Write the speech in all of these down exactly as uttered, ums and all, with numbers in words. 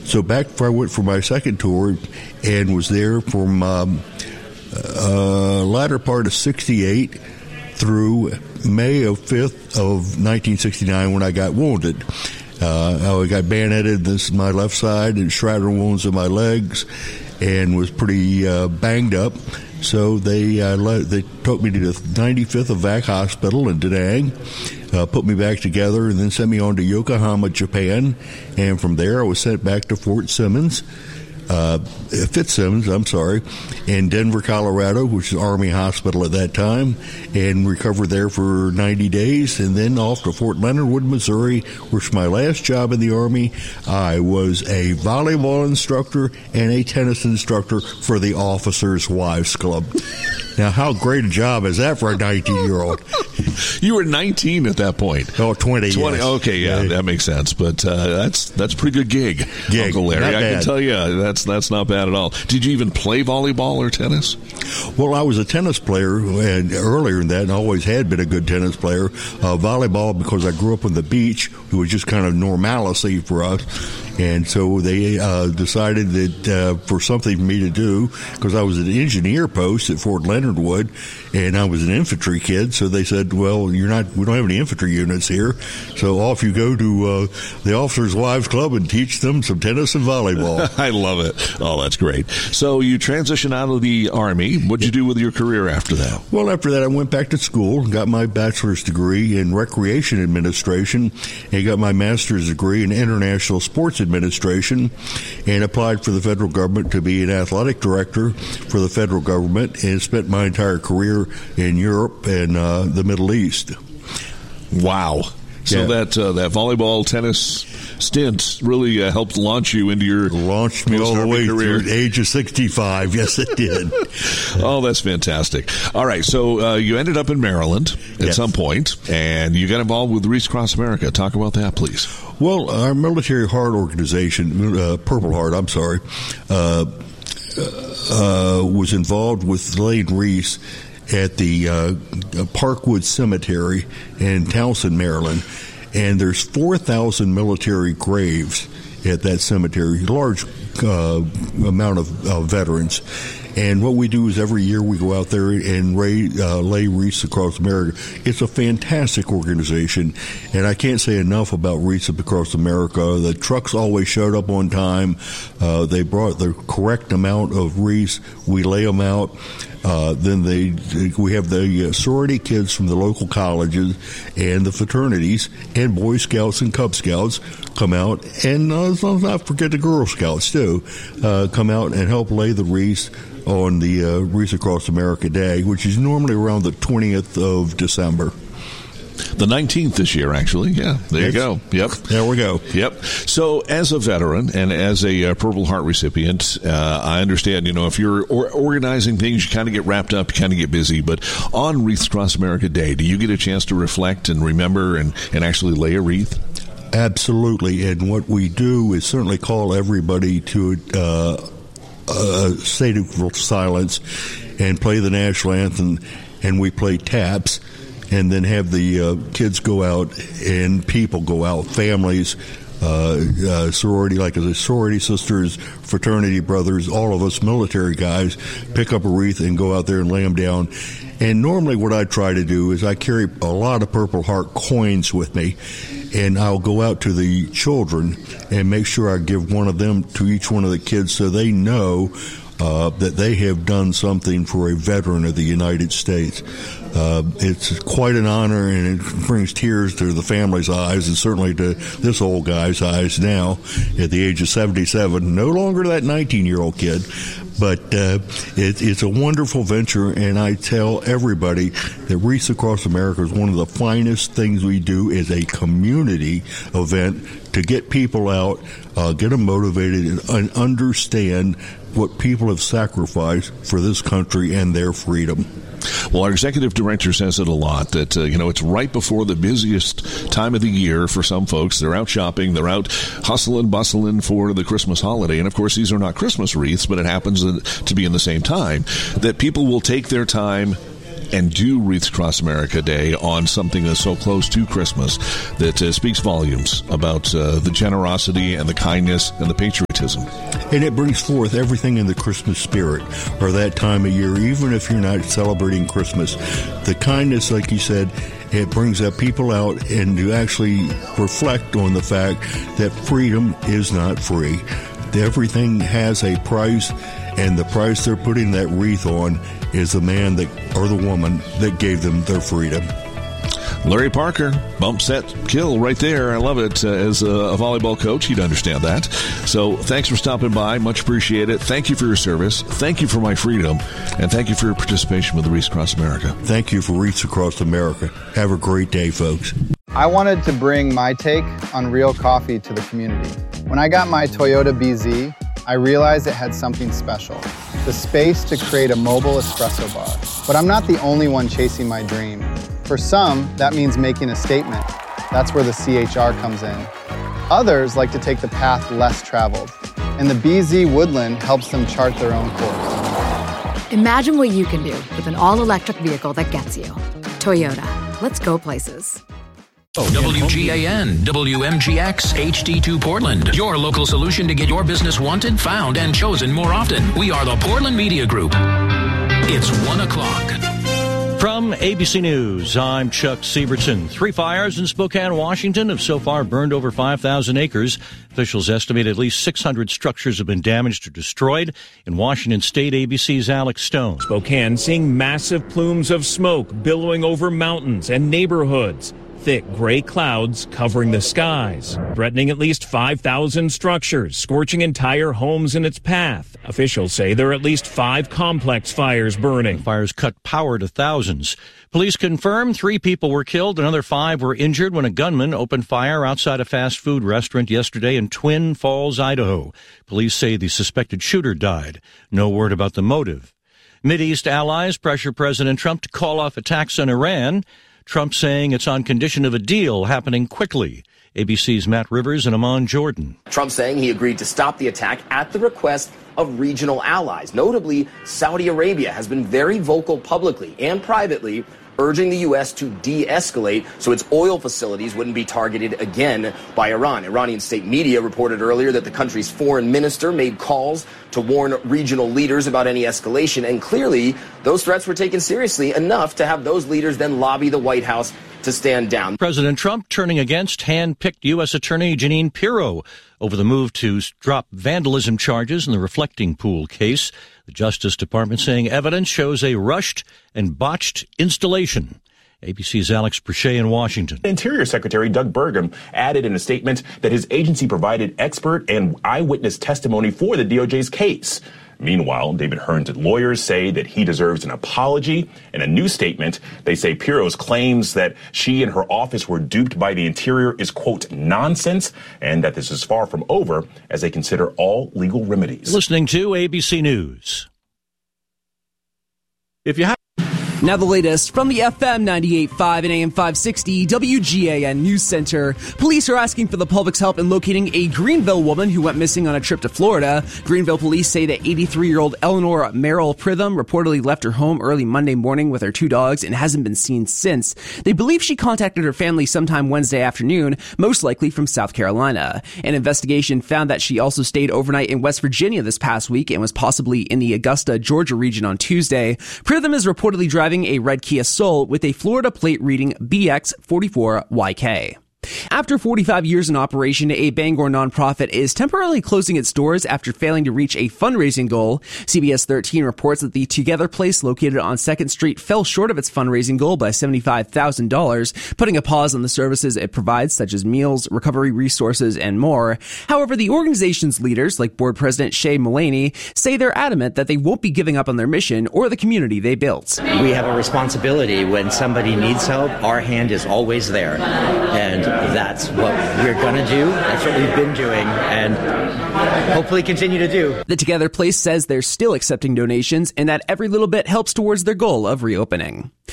so back before I went for my second tour and was there from um, uh, latter part of sixty-eight through May of fifth of nineteen sixty-nine when I got wounded. Uh, I got bayoneted. This is my left side and shrapnel wounds in my legs, and was pretty uh, banged up. So they uh, let, they took me to the ninety-fifth of Vac Hospital in Da Nang, uh, put me back together, and then sent me on to Yokohama, Japan. And from there, I was sent back to Fort Simmons, uh, Fitzsimmons, I'm sorry, in Denver, Colorado, which is Army Hospital at that time, and recovered there for ninety days, and then off to Fort Leonard Wood, Missouri, which was my last job in the Army. I was a volleyball instructor and a tennis instructor for the Officers' Wives Club. Now, how great a job is that for a nineteen-year-old? You were nineteen at that point. Oh, twenty, twenty. Yes. Okay, yeah, yeah, that makes sense. But uh, that's that's a pretty good gig, gig. Uncle Larry. Not I bad. can tell you that's that's not bad at all. Did you even play volleyball or tennis? Well, I was a tennis player, and earlier than that, and always had been a good tennis player. Uh, volleyball, because I grew up on the beach, it was just kind of normalcy for us. And so they uh, decided that uh, for something for me to do, because I was at an engineer post at Fort Leonard Wood, and I was an infantry kid, so they said, well, you're not, we don't have any infantry units here, so off you go to uh, the Officers' Wives Club and teach them some tennis and volleyball. I love it. Oh, that's great. So you transitioned out of the Army. What'd you do with your career after that? Well, after that, I went back to school, got my bachelor's degree in recreation administration, and got my master's degree in international sports administration, and applied for the federal government to be an athletic director for the federal government, and spent my entire career in Europe and uh, the Middle East. Wow. So Yeah. that uh, that volleyball tennis stint really uh, helped launch you into your Launched me all the way career. through the age of sixty-five. Yes, it did. Oh, that's fantastic. All right, so uh, you ended up in Maryland at Yes. some point, and you got involved with Wreaths Across America. Talk about that, please. Well, our Military Heart organization, uh, Purple Heart, I'm sorry, uh, uh, was involved with laying wreaths at the uh, Parkwood Cemetery in Towson, Maryland. And there's four thousand military graves at that cemetery, large uh, amount of uh, veterans. And what we do is every year we go out there and lay, uh, lay wreaths across America. It's a fantastic organization, and I can't say enough about Wreaths Across America. The trucks always showed up on time. Uh, they brought the correct amount of wreaths. We lay them out. Uh, then they, we have the uh, sorority kids from the local colleges and the fraternities and Boy Scouts and Cub Scouts come out, and uh, let's not forget the Girl Scouts too, uh, come out and help lay the wreaths on the uh, Wreaths Across America Day, which is normally around the twentieth of December. The nineteenth this year, actually. Yeah, there you Yes. go. Yep. There we go. Yep. So as a veteran and as a uh, Purple Heart recipient, uh, I understand, you know, if you're or- organizing things, you kind of get wrapped up, you kind of get busy. But on Wreaths Across America Day, do you get a chance to reflect and remember and, and actually lay a wreath? Absolutely. And what we do is certainly call everybody to uh, a state of silence and play the national anthem, and we play taps, and then have the uh, kids go out and people go out, families, uh, uh, sorority, like a sorority sisters, fraternity brothers, all of us military guys, pick up a wreath and go out there and lay them down. And normally what I try to do is I carry a lot of Purple Heart coins with me, and I'll go out to the children and make sure I give one of them to each one of the kids so they know uh, that they have done something for a veteran of the United States. Uh, it's quite an honor, and it brings tears to the family's eyes, and certainly to this old guy's eyes now at the age of seventy-seven. No longer that nineteen-year-old kid, but uh, it, it's a wonderful venture, and I tell everybody that Wreaths Across America is one of the finest things we do as a community event to get people out, uh, get them motivated, and, and understand what people have sacrificed for this country and their freedom. Well, our executive director says it a lot that, uh, you know, it's right before the busiest time of the year for some folks. They're out shopping. They're out hustling, bustling for the Christmas holiday. And, of course, these are not Christmas wreaths, but it happens to be in the same time that people will take their time and do Wreaths Across America Day on something that's so close to Christmas that uh, speaks volumes about uh, the generosity and the kindness and the patriotism patriotism. And it brings forth everything in the Christmas spirit, or that time of year, even if you're not celebrating Christmas. The kindness, like you said, it brings up people out and to actually reflect on the fact that freedom is not free. Everything has a price, and the price they're putting that wreath on is the man that or the woman that gave them their freedom. Larry Parker, bump, set, kill right there. I love it. Uh, as a, a volleyball coach, he'd understand that. So thanks for stopping by. Much appreciate it. Thank you for your service. Thank you for my freedom. And thank you for your participation with the Wreaths Across America. Thank you for Wreaths Across America. Have a great day, folks. I wanted to bring my take on real coffee to the community. When I got my Toyota B Z, I realized it had something special, the space to create a mobile espresso bar. But I'm not the only one chasing my dream. For some, that means making a statement. That's where the C H R comes in. Others like to take the path less traveled, and the B Z Woodland helps them chart their own course. Imagine what you can do with an all-electric vehicle that gets you. Toyota. Let's go places. W G A N, W M G X, H D two Portland. Your local solution to get your business wanted, found, and chosen more often. We are the Portland Media Group. It's one o'clock. From A B C News, I'm Chuck Siebertson. Three fires in Spokane, Washington have so far burned over five thousand acres. Officials estimate at least six hundred structures have been damaged or destroyed. In Washington State, A B C's Alex Stone. Spokane seeing massive plumes of smoke billowing over mountains and neighborhoods. Thick gray clouds covering the skies, threatening at least five thousand structures, scorching entire homes in its path. Officials say there are at least five complex fires burning. The fires cut power to thousands. Police confirm three people were killed, another five were injured when a gunman opened fire outside a fast food restaurant yesterday in Twin Falls, Idaho. Police say the suspected shooter died. No word about the motive. Mideast allies pressure President Trump to call off attacks on Iran. Trump saying it's on condition of a deal happening quickly. A B C's Matt Rivers and Amon Jordan. Trump saying he agreed to stop the attack at the request of regional allies. Notably, Saudi Arabia has been very vocal publicly and privately, urging the U S to de-escalate so its oil facilities wouldn't be targeted again by Iran. Iranian state media reported earlier that the country's foreign minister made calls to warn regional leaders about any escalation, and clearly those threats were taken seriously enough to have those leaders then lobby the White House to stand down. President Trump turning against hand-picked U S Attorney Jeanine Pirro over the move to drop vandalism charges in the reflecting pool case. The Justice Department saying evidence shows a rushed and botched installation. A B C's Alex Brachet in Washington. Interior Secretary Doug Burgum added in a statement that his agency provided expert and eyewitness testimony for the D O J's case. Meanwhile, David Hearn's lawyers say that he deserves an apology. In a new statement, they say Pirro's claims that she and her office were duped by the Interior is, quote, nonsense, and that this is far from over as they consider all legal remedies. Listening to A B C News. If you have Now the latest from the F M ninety-eight point five and A M five sixty W G A N News Center. Police are asking for the public's help in locating a Greenville woman who went missing on a trip to Florida. Greenville police say that eighty-three-year-old Eleanor Merrill Pritham reportedly left her home early Monday morning with her two dogs and hasn't been seen since. They believe she contacted her family sometime Wednesday afternoon, most likely from South Carolina. An investigation found that she also stayed overnight in West Virginia this past week and was possibly in the Augusta, Georgia region on Tuesday. Pritham is reportedly driving a red Kia Soul with a Florida plate reading B X forty-four Y K. After forty-five years in operation, a Bangor nonprofit is temporarily closing its doors after failing to reach a fundraising goal. C B S thirteen reports that the Together Place located on second Street fell short of its fundraising goal by seventy-five thousand dollars, putting a pause on the services it provides, such as meals, recovery resources, and more. However, the organization's leaders, like board president Shay Mullaney, say they're adamant that they won't be giving up on their mission or the community they built. We have a responsibility when somebody needs help. Our hand is always there. And that's what we're going to do. That's what we've been doing and hopefully continue to do. The Together Place says they're still accepting donations and that every little bit helps towards their goal of reopening.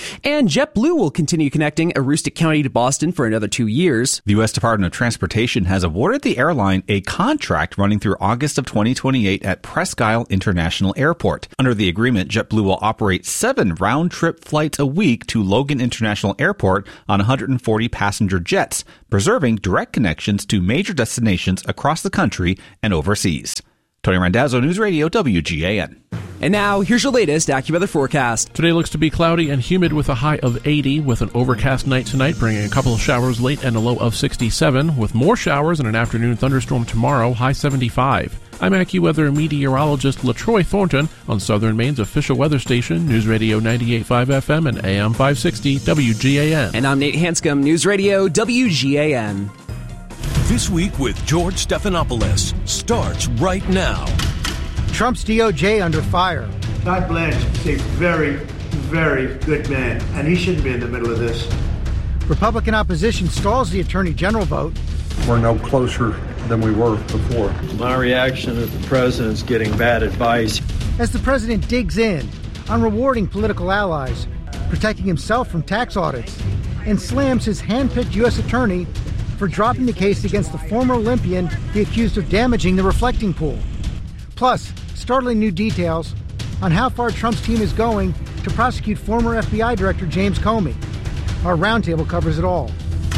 And JetBlue will continue connecting Aroostook County to Boston for another two years. The U S Department of Transportation has awarded the airline a contract running through August of twenty twenty-eight at Presque Isle International Airport. Under the agreement, JetBlue will operate seven round-trip flights a week to Logan International Airport on one hundred forty passenger jets, preserving direct connections to major destinations across the country and overseas. Tony Randazzo, News Radio W G A N. And now, here's your latest AccuWeather forecast. Today looks to be cloudy and humid with a high of eighty, with an overcast night tonight, bringing a couple of showers late and a low of sixty-seven, with more showers and an afternoon thunderstorm tomorrow, high seventy-five. I'm AccuWeather meteorologist LaTroy Thornton on Southern Maine's official weather station, News Radio ninety-eight point five F M and A M five sixty W G A N. And I'm Nate Hanscom, News Radio W G A N. This Week with George Stephanopoulos starts right now. Trump's D O J under fire. Todd Blanche is a very, very good man, and he shouldn't be in the middle of this. Republican opposition stalls the Attorney General vote. We're no closer than we were before. My reaction is the president's getting bad advice. As the president digs in on rewarding political allies, protecting himself from tax audits, and slams his hand-picked U S attorney for dropping the case against the former Olympian he accused of damaging the reflecting pool. Plus, startling new details on how far Trump's team is going to prosecute former F B I Director James Comey. Our roundtable covers it all.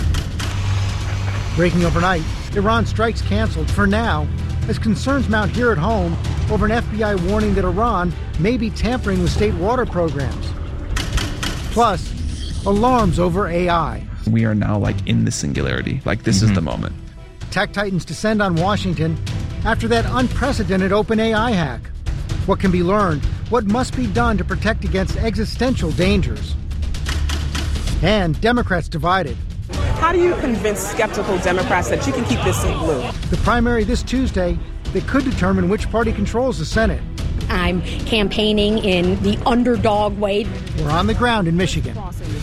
Breaking overnight, Iran strikes canceled for now as concerns mount here at home over an F B I warning that Iran may be tampering with state water programs. Plus, alarms over A I. We are now like in the singularity. Like this mm-hmm. is the moment. Tech titans descend on Washington after that unprecedented OpenAI hack. What can be learned? What must be done to protect against existential dangers? And Democrats divided. How do you convince skeptical Democrats that you can keep this in blue? The primary this Tuesday that could determine which party controls the Senate. I'm campaigning in the underdog way. We're on the ground in Michigan.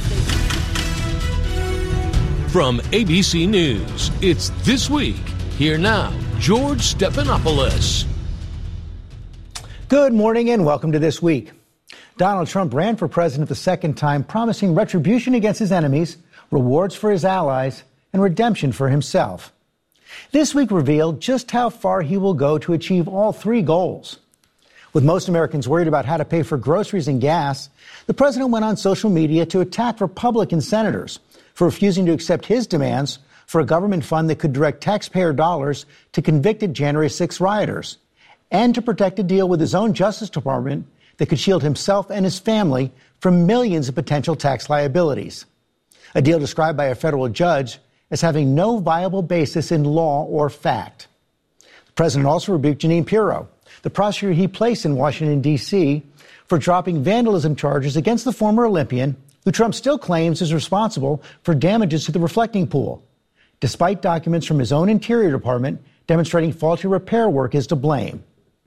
From A B C News, it's This Week. Here now, George Stephanopoulos. Good morning and welcome to This Week. Donald Trump ran for president the second time, promising retribution against his enemies, rewards for his allies, and redemption for himself. This week revealed just how far he will go to achieve all three goals. With most Americans worried about how to pay for groceries and gas, the president went on social media to attack Republican senators for refusing to accept his demands for a government fund that could direct taxpayer dollars to convicted January sixth rioters, and to protect a deal with his own Justice Department that could shield himself and his family from millions of potential tax liabilities. A deal described by a federal judge as having no viable basis in law or fact. The president also rebuked Jeanine Pirro, the prosecutor he placed in Washington, D C, for dropping vandalism charges against the former Olympian, who Trump still claims is responsible for damages to the reflecting pool, despite documents from his own Interior Department demonstrating faulty repair work is to blame.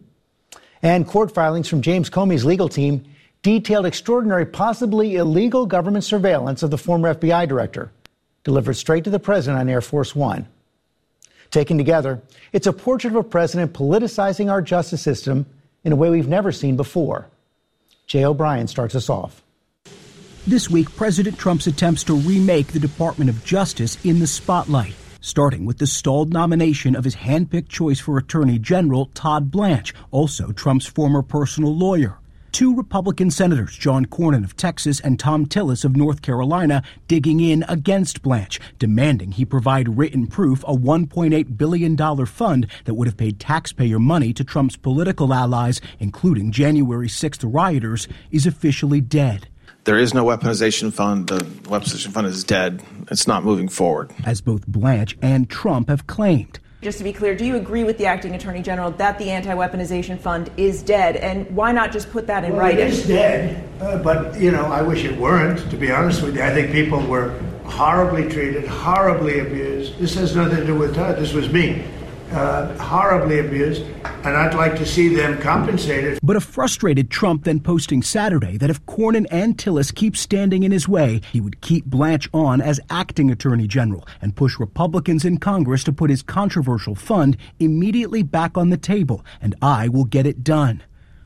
And court filings from James Comey's legal team detailed extraordinary, possibly illegal government surveillance of the former F B I director, delivered straight to the president on Air Force One. Taken together, it's a portrait of a president politicizing our justice system in a way we've never seen before. Jay O'Brien starts us off. This week, President Trump's attempts to remake the Department of Justice in the spotlight, starting with the stalled nomination of his hand-picked choice for Attorney General Todd Blanche, also Trump's former personal lawyer. Two Republican senators, John Cornyn of Texas and Thom Tillis of North Carolina, digging in against Blanche, demanding he provide written proof a one point eight billion dollars fund that would have paid taxpayer money to Trump's political allies, including January sixth rioters, is officially dead. There is no weaponization fund. The weaponization fund is dead. It's not moving forward. As both Blanche and Trump have claimed. Just to be clear, do you agree with the acting attorney general that the anti-weaponization fund is dead? And why not just put that in well, writing? It is dead, uh, but, you know, I wish it weren't, to be honest with you. I think people were horribly treated, horribly abused. This has nothing to do with Todd. This was me. Uh, horribly abused, and I'd like to see them compensated. But a frustrated Trump then posting Saturday that if Cornyn and Tillis keep standing in his way, he would keep Blanche on as acting attorney general and push Republicans in Congress to put his controversial fund immediately back on the table, and I will get it done.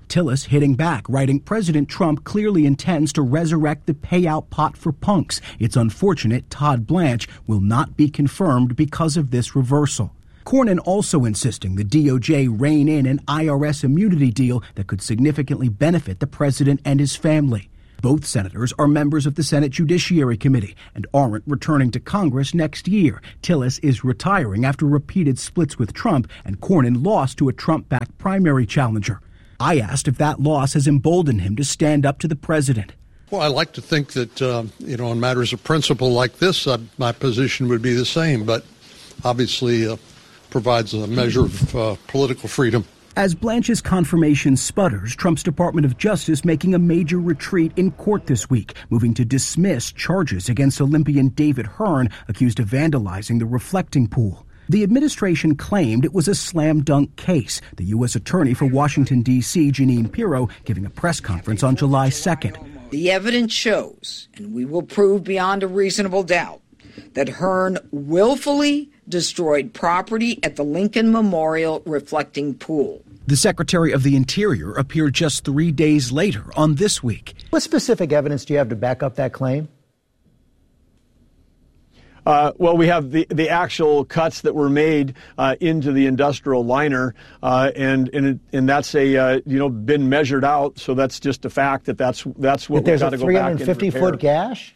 Tillis hitting back, writing, President Trump clearly intends to resurrect the payout pot for punks. It's unfortunate Todd Blanche will not be confirmed because of this reversal. Cornyn also insisting the D O J rein in an I R S immunity deal that could significantly benefit the president and his family. Both senators are members of the Senate Judiciary Committee and aren't returning to Congress next year. Tillis is retiring after repeated splits with Trump, and Cornyn lost to a Trump-backed primary challenger. I asked if that loss has emboldened him to stand up to the president. Well, I like to think that, uh, you know, on matters of principle like this, uh, my position would be the same, but obviously uh, provides a measure of uh, political freedom. As Blanche's confirmation sputters, Trump's Department of Justice making a major retreat in court this week, moving to dismiss charges against Olympian David Hearn, accused of vandalizing the reflecting pool. The administration claimed it was a slam-dunk case. The U S Attorney for Washington, D C, Jeanine Pirro, giving a press conference on July second. The evidence shows, and we will prove beyond a reasonable doubt, that Hearn willfully destroyed property at the Lincoln Memorial reflecting pool. The Secretary of the Interior appeared just three days later on This Week. What specific evidence do you have to back up that claim? Uh, well, we have the, the actual cuts that were made uh, into the industrial liner, uh, and and, and that's a uh, you know been measured out. So that's just a fact that that's that's what we've got to go back and repair. There's a three hundred fifty foot gash.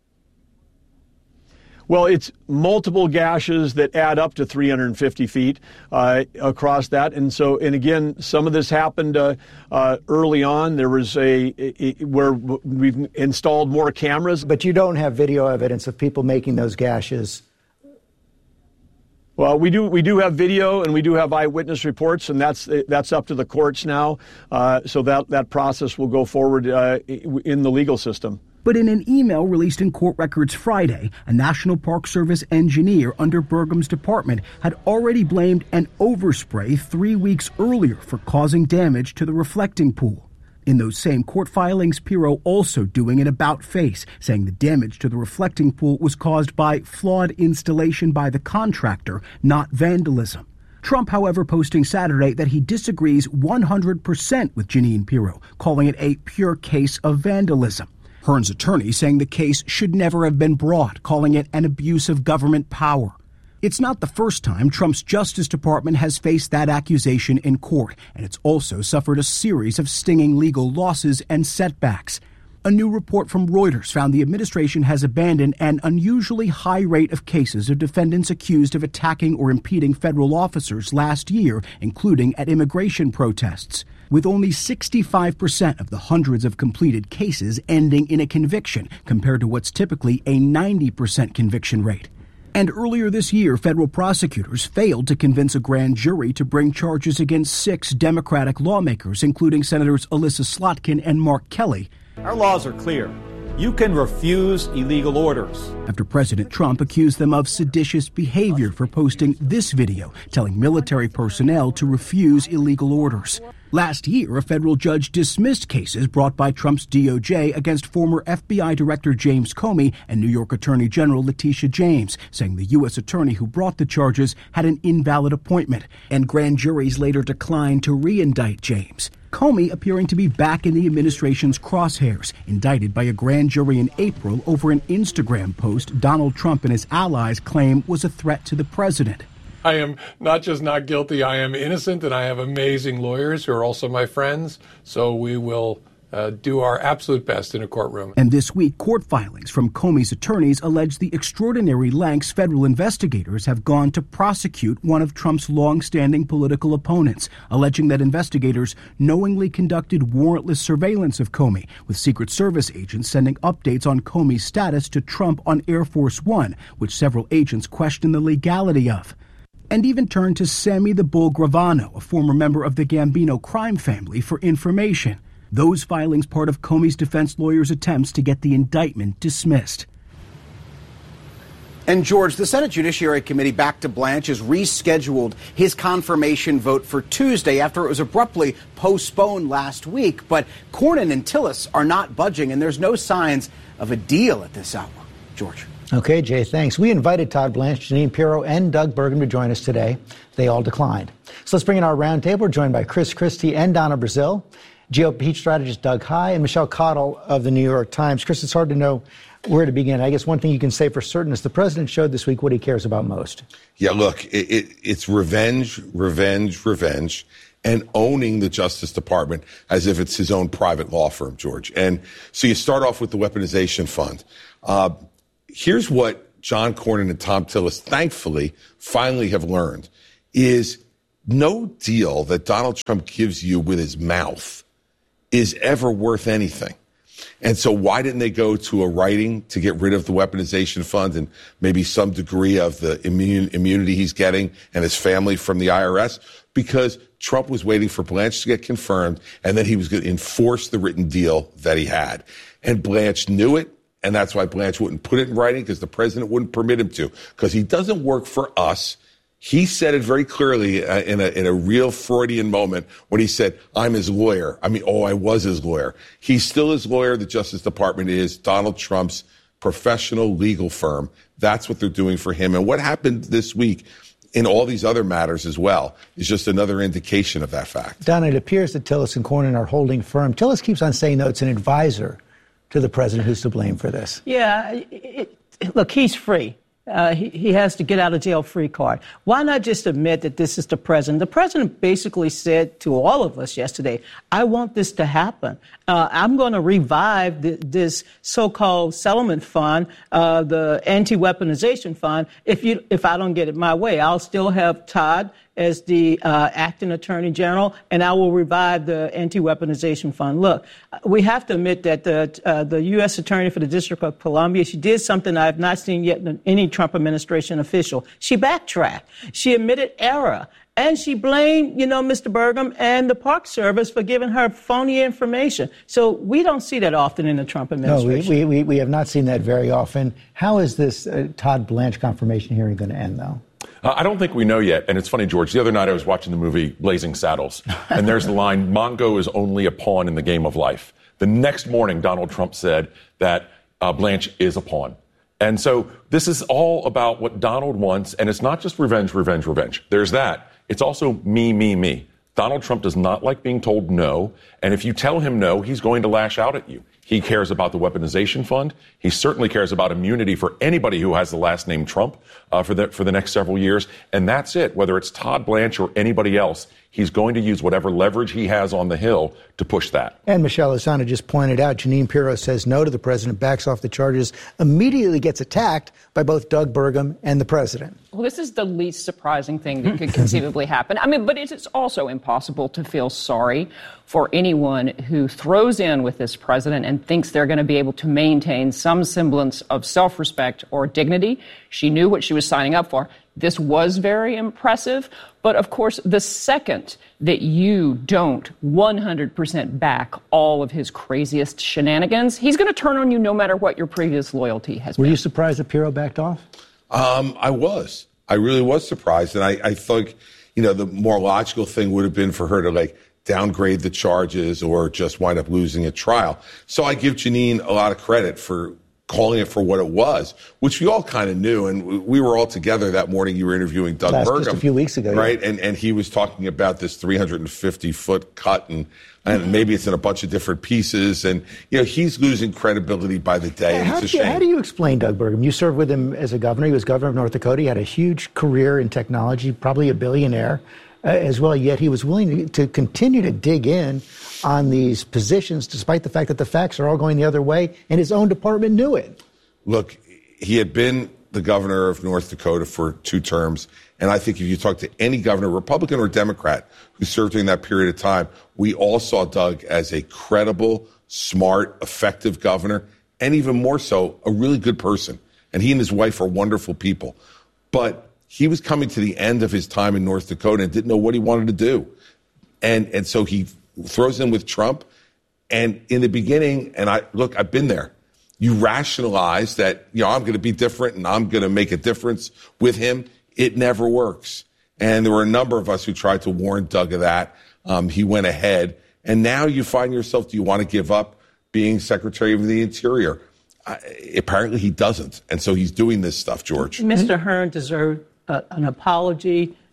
Well, it's multiple gashes that add up to three hundred fifty feet uh, across that. And so, and again, some of this happened uh, uh, early on. There was a, a, a where we've installed more cameras. But you don't have video evidence of people making those gashes. Well, we do we do have video and we do have eyewitness reports, and that's that's up to the courts now. Uh, so that, that process will go forward uh, in the legal system. But in an email released in court records Friday, a National Park Service engineer under Burgum's department had already blamed an overspray three weeks earlier for causing damage to the reflecting pool. In those same court filings, Pirro also doing an about-face, saying the damage to the reflecting pool was caused by flawed installation by the contractor, not vandalism. Trump, however, posting Saturday that he disagrees one hundred percent with Jeanine Pirro, calling it a pure case of vandalism. Hearn's attorney saying the case should never have been brought, calling it an abuse of government power. It's not the first time Trump's Justice Department has faced that accusation in court, and it's also suffered a series of stinging legal losses and setbacks. A new report from Reuters found the administration has abandoned an unusually high rate of cases of defendants accused of attacking or impeding federal officers last year, including at immigration protests, with only sixty-five percent of the hundreds of completed cases ending in a conviction, compared to what's typically a ninety percent conviction rate. And earlier this year, federal prosecutors failed to convince a grand jury to bring charges against six Democratic lawmakers, including Senators Alyssa Slotkin and Mark Kelly. Our laws are clear. You can refuse illegal orders. After President Trump accused them of seditious behavior for posting this video, telling military personnel to refuse illegal orders. Last year, a federal judge dismissed cases brought by Trump's D O J against former F B I Director James Comey and New York Attorney General Letitia James, saying the U S attorney who brought the charges had an invalid appointment, and grand juries later declined to re-indict James. Comey appearing to be back in the administration's crosshairs, indicted by a grand jury in April over an Instagram post Donald Trump and his allies claim was a threat to the president. I am not just not guilty, I am innocent, and I have amazing lawyers who are also my friends, so we will uh, do our absolute best in a courtroom. And this week, court filings from Comey's attorneys allege the extraordinary lengths federal investigators have gone to prosecute one of Trump's long-standing political opponents, alleging that investigators knowingly conducted warrantless surveillance of Comey, with Secret Service agents sending updates on Comey's status to Trump on Air Force One, which several agents question the legality of. And even turned to Sammy the Bull Gravano, a former member of the Gambino crime family, for information. Those filings part of Comey's defense lawyers' attempts to get the indictment dismissed. And George, the Senate Judiciary Committee back to Blanche has rescheduled his confirmation vote for Tuesday after it was abruptly postponed last week. But Cornyn and Tillis are not budging, and there's no signs of a deal at this hour. George. Okay, Jay, thanks. We invited Todd Blanche, Jeanine Pirro, and Doug Burgum to join us today. They all declined. So let's bring in our roundtable. We're joined by Chris Christie and Donna Brazile. G O P strategist Doug Heye, and Michelle Cottle of the New York Times. Chris, it's hard to know where to begin. I guess one thing you can say for certain is the president showed this week what he cares about most. Yeah, look, it, it, it's revenge, revenge, revenge, and owning the Justice Department as if it's his own private law firm, George. And so you start off with the weaponization fund. Uh, here's what John Cornyn and Thom Tillis, thankfully, finally have learned, is no deal that Donald Trump gives you with his mouth is ever worth anything. And so why didn't they go to a writing to get rid of the weaponization fund and maybe some degree of the immune, immunity he's getting and his family from the I R S? Because Trump was waiting for Blanche to get confirmed, and then he was going to enforce the written deal that he had. And Blanche knew it, and that's why Blanche wouldn't put it in writing, because the president wouldn't permit him to, because he doesn't work for us. He said it very clearly uh, in a in a real Freudian moment when he said, I'm his lawyer. I mean, oh, I was his lawyer. He's still his lawyer. The Justice Department is Donald Trump's professional legal firm. That's what they're doing for him. And what happened this week in all these other matters as well is just another indication of that fact. Donna, it appears that Tillis and Cornyn are holding firm. Tillis keeps on saying, though, it's an advisor to the president who's to blame for this. Yeah, it, it, look, he's free. Uh, he, he has to get out of jail free card. Why not just admit that this is the president? The president basically said to all of us yesterday, I want this to happen. Uh, I'm going to revive the, this so-called settlement fund, uh, the anti-weaponization fund. If you, if I don't get it my way, I'll still have Todd as the uh, acting attorney general, and I will revive the anti-weaponization fund. Look, we have to admit that the uh, the U S attorney for the District of Columbia, she did something I have not seen yet in any Trump administration official. She backtracked. She admitted error. And she blamed, you know, Mister Burgum and the Park Service for giving her phony information. So we don't see that often in the Trump administration. No, we, we, we have not seen that very often. How is this uh, Todd Blanche confirmation hearing going to end, though? Uh, I don't think we know yet. And it's funny, George, the other night I was watching the movie Blazing Saddles, and there's the line, Mongo is only a pawn in the game of life. The next morning, Donald Trump said that uh, Blanche is a pawn. And so this is all about what Donald wants, and it's not just revenge, revenge, revenge. There's that. It's also me, me, me. Donald Trump does not like being told no, and if you tell him no, he's going to lash out at you. He cares about the weaponization fund. He certainly cares about immunity for anybody who has the last name Trump uh, for the for the next several years. And that's it. Whether it's Todd Blanche or anybody else, he's going to use whatever leverage he has on the Hill to push that. And Michelle Asana just pointed out, Jeanine Pirro says no to the president, backs off the charges, immediately gets attacked by both Doug Burgum and the president. Well, this is the least surprising thing that could conceivably happen. I mean, but it's also impossible to feel sorry for anyone who throws in with this president and thinks they're going to be able to maintain some semblance of self-respect or dignity. She knew what she was signing up for. This was very impressive. But, of course, the second that you don't one hundred percent back all of his craziest shenanigans, he's going to turn on you no matter what your previous loyalty has been. Were you surprised that Pirro backed off? Um, I was. I really was surprised. And I, I think, you know, the more logical thing would have been for her to, like, downgrade the charges or just wind up losing a trial. So I give Jeanine a lot of credit for calling it for what it was, which we all kind of knew. And we were all together that morning. You were interviewing Doug Last, Burgum. Just a few weeks ago. Right? Yeah. And and he was talking about this three hundred fifty foot cut, and, and maybe it's in a bunch of different pieces. And, you know, he's losing credibility by the day. And How, it's a do you, shame. how do you explain Doug Burgum? You served with him as a governor. He was governor of North Dakota. He had a huge career in technology, probably a billionaire uh, as well. Yet he was willing to, to continue to dig in on these positions, despite the fact that the facts are all going the other way, and his own department knew it. Look, he had been the governor of North Dakota for two terms. And I think if you talk to any governor, Republican or Democrat, who served during that period of time, we all saw Doug as a credible, smart, effective governor, and even more so, a really good person. And he and his wife are wonderful people. But he was coming to the end of his time in North Dakota and didn't know what he wanted to do. And, and so he throws in with Trump. And in the beginning, and I look, I've been there. You rationalize that, you know, I'm going to be different and I'm going to make a difference with him. It never works. And there were a number of us who tried to warn Doug of that. Um, he went ahead. And now you find yourself, do you want to give up being Secretary of the Interior? Uh, apparently he doesn't. And so he's doing this stuff, George. Mister Hearn deserved uh, an apology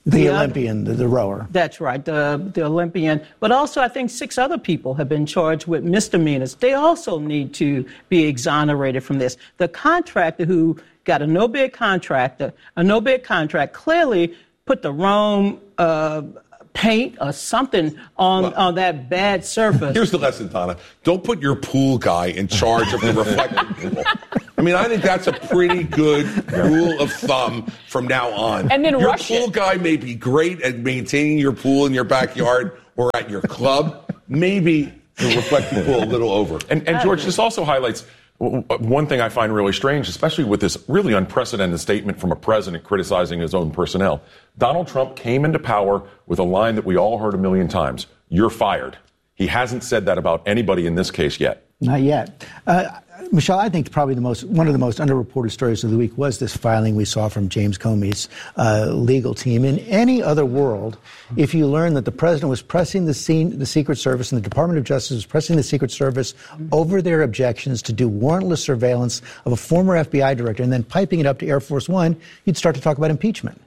The, the Olympian, the, the rower. That's right, the, the Olympian. But also, I think six other people have been charged with misdemeanors. They also need to be exonerated from this. The contractor who got a no-bid contractor, a no-bid contract, clearly put the wrong uh, paint or something on, well, on that bad surface. Here's the lesson, Donna. Don't put your pool guy in charge of the reflecting pool. I mean, I think that's a pretty good rule of thumb from now on. And then your rush pool it. guy may be great at maintaining your pool in your backyard or at your club. Maybe the reflecting pool a little over. And, and George, this also highlights one thing I find really strange, especially with this really unprecedented statement from a president criticizing his own personnel. Donald Trump came into power with a line that we all heard a million times. You're fired. He hasn't said that about anybody in this case yet. Not yet. Uh, Michelle, I think probably the most one of the most underreported stories of the week was this filing we saw from James Comey's uh, legal team. In any other world, if you learn that the president was pressing the, scene, the Secret Service and the Department of Justice was pressing the Secret Service over their objections to do warrantless surveillance of a former F B I director and then piping it up to Air Force One, you'd start to talk about impeachment.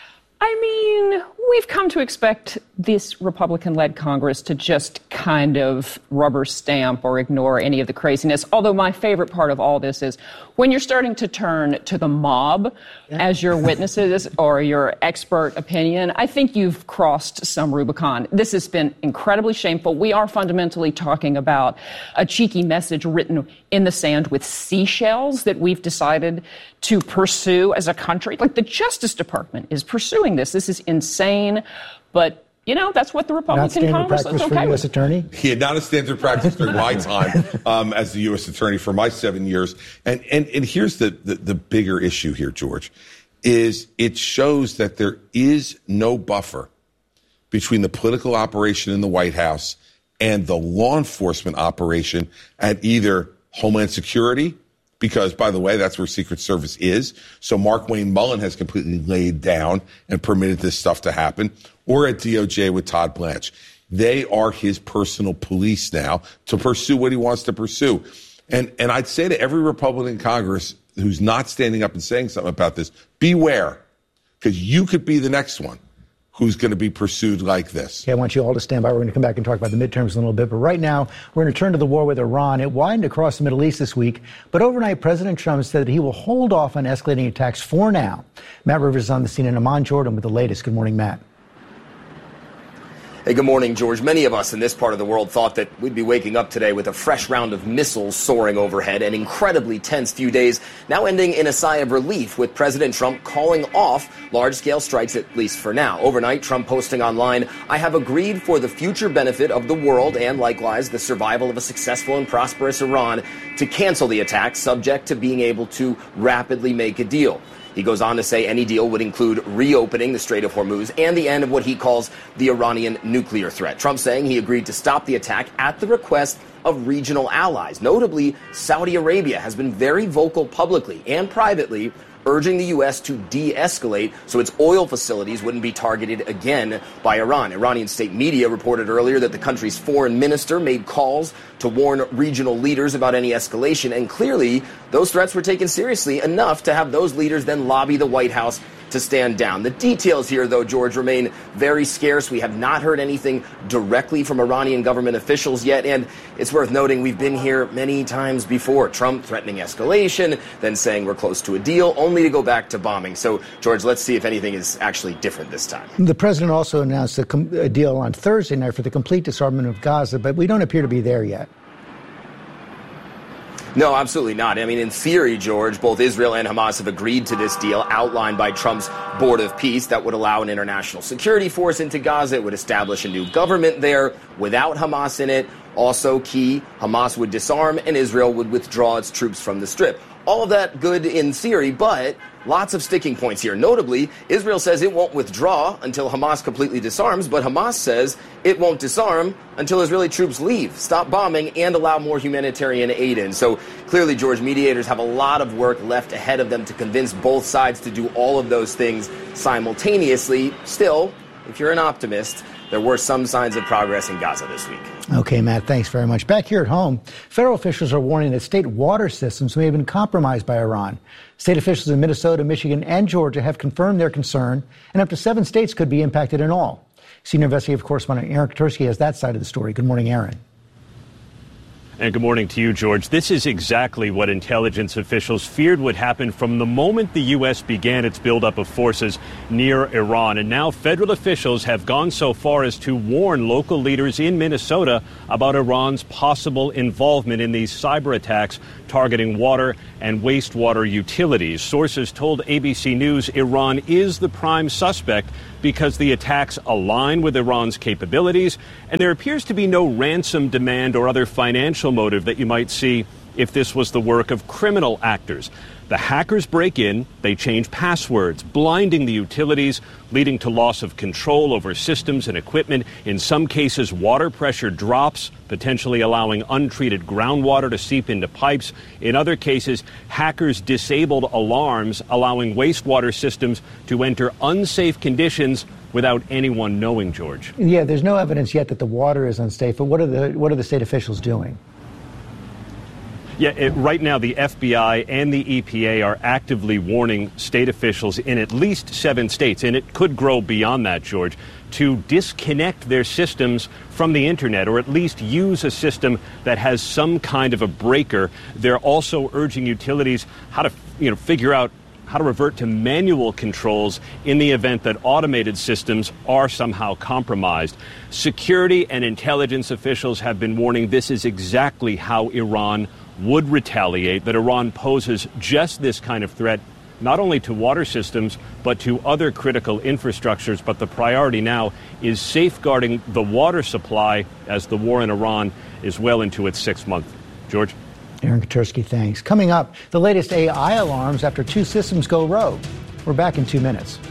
I mean, we've come to expect this Republican-led Congress to just kind of rubber stamp or ignore any of the craziness. Although my favorite part of all this is when you're starting to turn to the mob yeah. as your witnesses or your expert opinion, I think you've crossed some Rubicon. This has been incredibly shameful. We are fundamentally talking about a cheeky message written in the sand with seashells that we've decided to pursue as a country. Like the Justice Department is pursuing this. This is insane. But, you know, that's what the Republican Congress is okay for U S with. Attorney? Yeah, not a standard practice during my time um, as the U S Attorney for my seven years. And and, and here's the, the, the bigger issue here, George, is it shows that there is no buffer between the political operation in the White House and the law enforcement operation at either Homeland Security, because, by the way, that's where Secret Service is. So Markwayne Mullin has completely laid down and permitted this stuff to happen. Or at D O J with Todd Blanche. They are his personal police now to pursue what he wants to pursue. And and I'd say to every Republican in Congress who's not standing up and saying something about this, beware, because you could be the next one who's going to be pursued like this. Okay, I want you all to stand by. We're going to come back and talk about the midterms in a little bit. But right now, we're going to turn to the war with Iran. It widened across the Middle East this week. But overnight, President Trump said that he will hold off on escalating attacks for now. Matt Rivers is on the scene in Amman, Jordan, with the latest. Good morning, Matt. Hey, good morning, George. Many of us in this part of the world thought that we'd be waking up today with a fresh round of missiles soaring overhead, an incredibly tense few days now ending in a sigh of relief with President Trump calling off large-scale strikes, at least for now. Overnight, Trump posting online, "I have agreed for the future benefit of the world and likewise the survival of a successful and prosperous Iran to cancel the attack, subject to being able to rapidly make a deal." He goes on to say any deal would include reopening the Strait of Hormuz and the end of what he calls the Iranian nuclear threat. Trump saying he agreed to stop the attack at the request of regional allies. Notably, Saudi Arabia has been very vocal publicly and privately, urging the U S to de-escalate so its oil facilities wouldn't be targeted again by Iran. Iranian state media reported earlier that the country's foreign minister made calls to warn regional leaders about any escalation, and clearly those threats were taken seriously enough to have those leaders then lobby the White House to stand down. The details here, though, George, remain very scarce. We have not heard anything directly from Iranian government officials yet, and it's worth noting we've been here many times before. Trump threatening escalation, then saying we're close to a deal, only to go back to bombing. So, George, let's see if anything is actually different this time. The president also announced a, com- a deal on Thursday night for the complete disarmament of Gaza, but we don't appear to be there yet. No, absolutely not. I mean, in theory, George, both Israel and Hamas have agreed to this deal outlined by Trump's Board of Peace that would allow an international security force into Gaza. It would establish a new government there without Hamas in it. Also key, Hamas would disarm and Israel would withdraw its troops from the Strip. All of that good in theory, but lots of sticking points here. Notably, Israel says it won't withdraw until Hamas completely disarms, but Hamas says it won't disarm until Israeli troops leave, stop bombing, and allow more humanitarian aid in. So clearly, George, mediators have a lot of work left ahead of them to convince both sides to do all of those things simultaneously. Still, if you're an optimist, there were some signs of progress in Gaza this week. Okay, Matt, thanks very much. Back here at home, federal officials are warning that state water systems may have been compromised by Iran. State officials in Minnesota, Michigan, and Georgia have confirmed their concern, and up to seven states could be impacted in all. Senior investigative correspondent Aaron Katersky has that side of the story. Good morning, Aaron. And good morning to you, George. This is exactly what intelligence officials feared would happen from the moment the U S began its buildup of forces near Iran. And now federal officials have gone so far as to warn local leaders in Minnesota about Iran's possible involvement in these cyber attacks targeting water and wastewater utilities. Sources told A B C News Iran is the prime suspect because the attacks align with Iran's capabilities, and there appears to be no ransom demand or other financial motive that you might see if this was the work of criminal actors. The hackers break in, they change passwords, blinding the utilities, leading to loss of control over systems and equipment. In some cases, water pressure drops, potentially allowing untreated groundwater to seep into pipes. In other cases, hackers disabled alarms, allowing wastewater systems to enter unsafe conditions without anyone knowing, George. Yeah, there's no evidence yet that the water is unsafe, but what are the what are the state officials doing? Yeah, it, right now the F B I and the E P A are actively warning state officials in at least seven states, and it could grow beyond that, George, to disconnect their systems from the internet, or at least use a system that has some kind of a breaker. They're also urging utilities how to, you know, figure out how to revert to manual controls in the event that automated systems are somehow compromised. Security and intelligence officials have been warning this is exactly how Iran would retaliate, that Iran poses just this kind of threat, not only to water systems, but to other critical infrastructures. But the priority now is safeguarding the water supply as the war in Iran is well into its sixth month. George? Aaron Katersky, thanks. Coming up, the latest A I alarms after two systems go rogue. We're back in two minutes.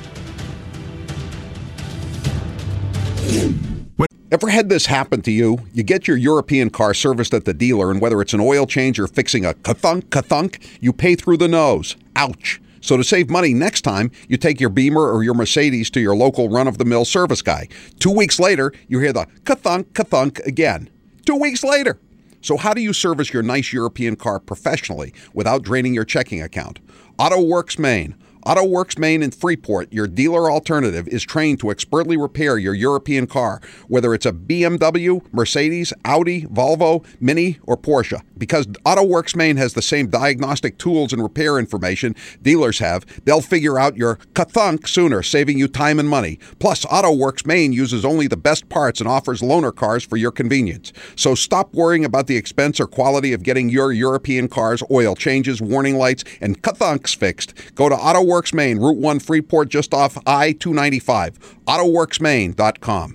Ever had this happen to you? You get your European car serviced at the dealer, and whether it's an oil change or fixing a ka-thunk, ka-thunk, you pay through the nose. Ouch. So to save money next time, you take your Beamer or your Mercedes to your local run-of-the-mill service guy. Two weeks later, you hear the ka-thunk, ka-thunk again. Two weeks later. So how do you service your nice European car professionally without draining your checking account? AutoWorks Maine. AutoWorks Maine in Freeport, your dealer alternative, is trained to expertly repair your European car, whether it's a B M W, Mercedes, Audi, Volvo, Mini, or Porsche. Because AutoWorks Maine has the same diagnostic tools and repair information dealers have, they'll figure out your ka-thunk sooner, saving you time and money. Plus, AutoWorks Maine uses only the best parts and offers loaner cars for your convenience. So stop worrying about the expense or quality of getting your European car's oil changes, warning lights, and ka-thunks fixed. Go to AutoWorks Maine, Route one Freeport, just off I two ninety-five. auto works maine dot com.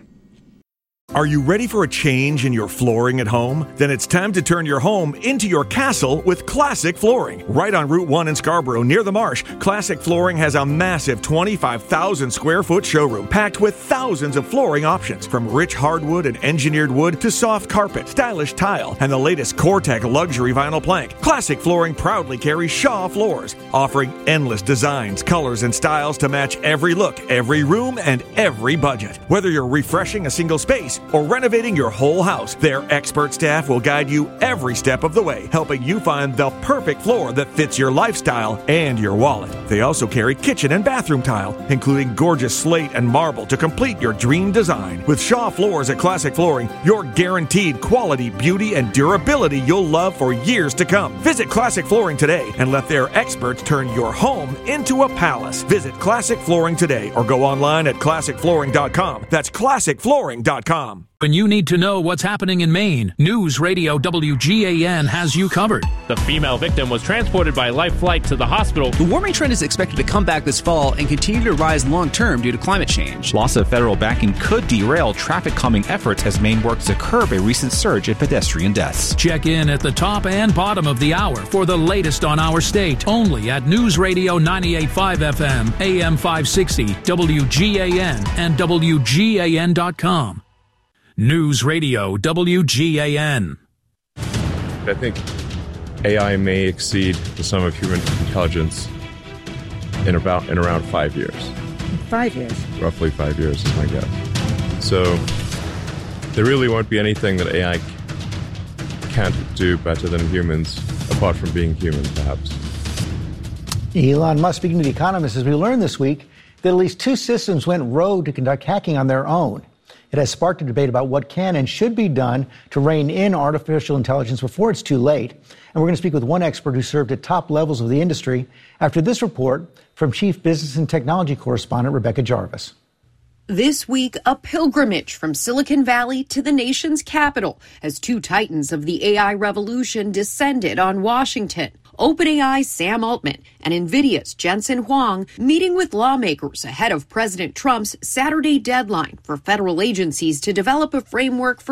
Are you ready for a change in your flooring at home? Then it's time to turn your home into your castle with Classic Flooring. Right on Route one in Scarborough, near the Marsh, Classic Flooring has a massive twenty-five thousand square foot showroom packed with thousands of flooring options, from rich hardwood and engineered wood to soft carpet, stylish tile, and the latest Core-Tec luxury vinyl plank. Classic Flooring proudly carries Shaw floors, offering endless designs, colors, and styles to match every look, every room, and every budget. Whether you're refreshing a single space or renovating your whole house, their expert staff will guide you every step of the way, helping you find the perfect floor that fits your lifestyle and your wallet. They also carry kitchen and bathroom tile, including gorgeous slate and marble to complete your dream design. With Shaw Floors at Classic Flooring, you're guaranteed quality, beauty, and durability you'll love for years to come. Visit Classic Flooring today and let their experts turn your home into a palace. Visit Classic Flooring today or go online at classic flooring dot com. That's classic flooring dot com. When you need to know what's happening in Maine, News Radio W G A N has you covered. The female victim was transported by life flight to the hospital. The warming trend is expected to come back this fall and continue to rise long-term due to climate change. Loss of federal backing could derail traffic calming efforts as Maine works to curb a recent surge in pedestrian deaths. Check in at the top and bottom of the hour for the latest on our state, only at News Radio ninety-eight point five F M, A M five sixty, W G A N, and W G A N dot com. News Radio W G A N. I think A I may exceed the sum of human intelligence in about in around five years. Five years. Roughly five years is my guess. So there really won't be anything that A I can't do better than humans, apart from being human, perhaps. Elon Musk speaking to The Economist as we learned this week that at least two systems went rogue to conduct hacking on their own. It has sparked a debate about what can and should be done to rein in artificial intelligence before it's too late. And we're going to speak with one expert who served at top levels of the industry after this report from Chief Business and Technology Correspondent Rebecca Jarvis. This week, a pilgrimage from Silicon Valley to the nation's capital as two titans of the A I revolution descended on Washington. OpenAI's Sam Altman and NVIDIA's Jensen Huang meeting with lawmakers ahead of President Trump's Saturday deadline for federal agencies to develop a framework for